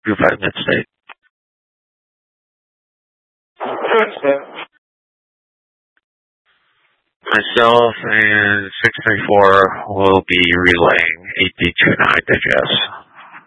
Provide mid-state. Myself and 634 will be relaying 8D29 digits.